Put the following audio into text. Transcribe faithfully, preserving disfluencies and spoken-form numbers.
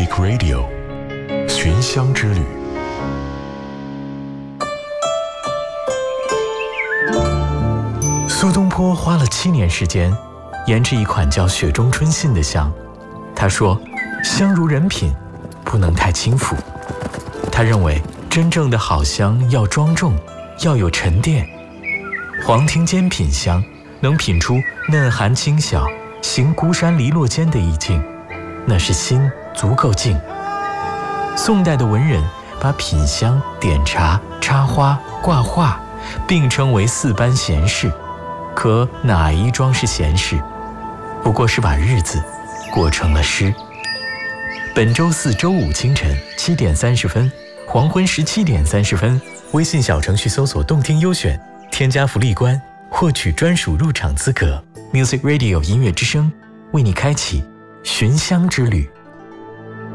Music Radio 寻香之旅。苏东坡花了七年时间研制一款叫雪中春信的香。他说，香如人品，不能太轻浮。他认为真正的好香要庄重，要有沉淀。黄庭坚品香，能品出嫩寒清晓，行孤山篱落间的意境，那是心足够静。宋代的文人把品香、点茶、插花、挂画并称为四般闲事，可哪一桩是闲事？不过是把日子过成了诗。本周四周五清晨七点三十分，黄昏十七点三十分，微信小程序搜索动听优选，添加福利官，获取专属入场资格。Music Radio 音乐之声为你开启寻香之旅。